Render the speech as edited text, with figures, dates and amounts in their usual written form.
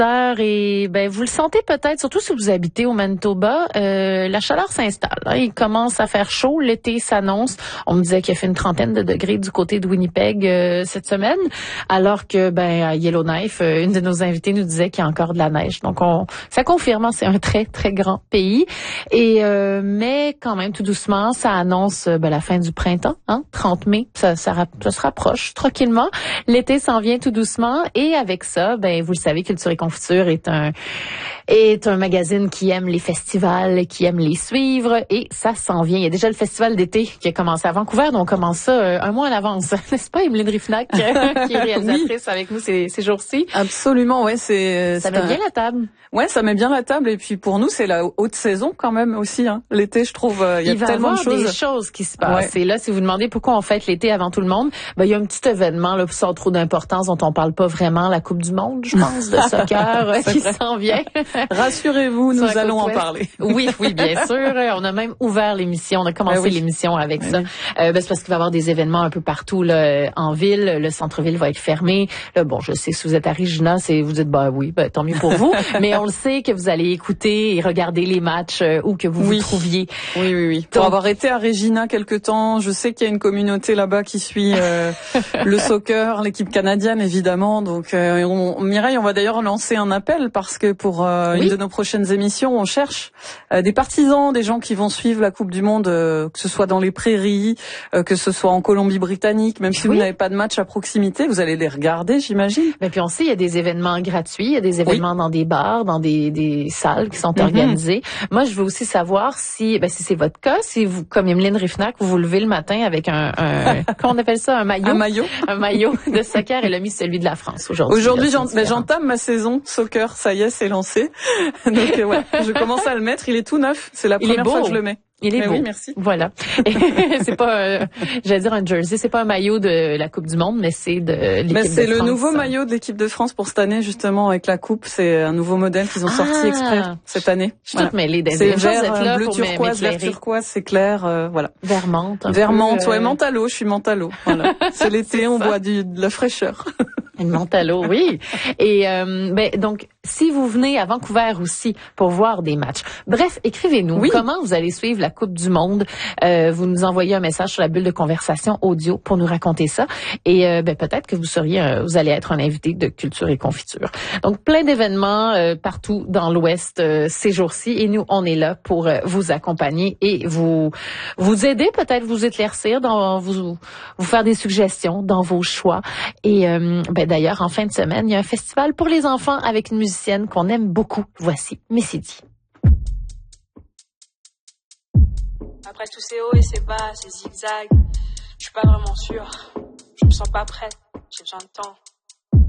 heure et vous le sentez peut-être, surtout si vous habitez au Manitoba, la chaleur s'installe. Hein, il commence à faire chaud, l'été s'annonce. On me disait qu'il a fait une trentaine de degrés du côté de Winnipeg cette semaine, alors que à Yellowknife, une de nos invités nous disait qu'il y a encore de la neige. Donc ça confirme, c'est un très très grand pays. Et mais quand même tout doucement, ça annonce la fin du printemps, hein, 30 mai, ça se rapproche tranquillement. L'été s'en vient tout doucement et avec ça, vous le savez, Culture et Confiture est un magazine qui aime les festivals, qui aime les suivre et ça s'en vient. Il y a déjà le festival d'été qui a commencé à Vancouver, donc on commence ça un mois en avance. N'est-ce pas, Emeline Rifnac, qui est réalisatrice avec nous ces jours-ci? Absolument, ouais, ça met bien la table. Ouais, ça met bien la table et puis pour nous, c'est la haute saison quand même aussi, hein. L'été, je trouve, il y a tellement de choses. Il va y avoir des choses qui se passent. Ouais. Et là, si vous demandez pourquoi on fête l'été avant tout le monde, il y a un petit événement là, sans trop d'importance dont on parle pas vraiment, la Coupe du Monde, je pense, de soccer qui s'en vient. Rassurez-vous, nous allons en parler. Oui, bien sûr. On a même ouvert l'émission, on a commencé l'émission avec ça. C'est parce qu'il va y avoir des événements un peu partout là, en ville. Le centre-ville va être fermé. Là, je sais, si vous êtes à Regina, vous dites tant mieux pour vous. Mais on le sait que vous allez écouter et regarder les matchs où que vous vous trouviez. Oui. Pour avoir été à Regina quelque temps, je sais qu'il y a une communauté là-bas qui suit le soccer, l'équipe canadienne évidemment. Donc Mireille, on va d'ailleurs lancer un appel parce que pour une de nos prochaines émissions, on cherche des partisans, des gens qui vont suivre la Coupe du Monde, que ce soit dans les prairies, que ce soit en Colombie-Britannique, même si vous n'avez pas de match à proximité, vous allez les regarder, j'imagine. Mais puis on sait, il y a des événements gratuits, il y a des événements dans des bars, dans des salles qui sont organisées. Moi, je veux aussi savoir si c'est votre cas, si vous, comme Emeline Rifnac, vous levez le matin avec un comment on appelle ça, un maillot? Un maillot de soccer. Elle a mis celui de la France aujourd'hui. Aujourd'hui, j'entame ma saison soccer, ça y est, c'est lancé. Donc je commence à le mettre, il est tout neuf, c'est la première fois que je le mets. Il est beau. Oui, merci. Voilà. C'est pas, j'allais dire un jersey, c'est pas un maillot de la Coupe du Monde, mais c'est de l'équipe de France. C'est le nouveau maillot de l'équipe de France pour cette année, justement, avec la Coupe. C'est un nouveau modèle qu'ils ont sorti exprès cette année. Je suis toute mêlée c'est vert, bleu turquoise, vert turquoise, c'est clair, voilà. Vert menthe. Vert menthe, mentalo, je suis mentalo. Voilà. C'est l'été, on boit de la fraîcheur. Une mentalo, oui. Et donc, si vous venez à Vancouver aussi pour voir des matchs, bref, écrivez-nous. Oui. Comment vous allez suivre la Coupe du Monde? Vous nous envoyez un message sur la bulle de conversation audio pour nous raconter ça. Et peut-être que vous allez être un invité de Culture et Confiture. Donc, plein d'événements partout dans l'Ouest ces jours-ci. Et nous, on est là pour vous accompagner et vous aider, peut-être vous éclaircir, vous faire des suggestions dans vos choix. Et d'ailleurs, en fin de semaine, il y a un festival pour les enfants avec une musicienne qu'on aime beaucoup. Voici Messidi. Après tous ces hauts et ces bas, ces zigzags, je suis pas vraiment sûre. Je me sens pas prête, j'ai besoin de temps.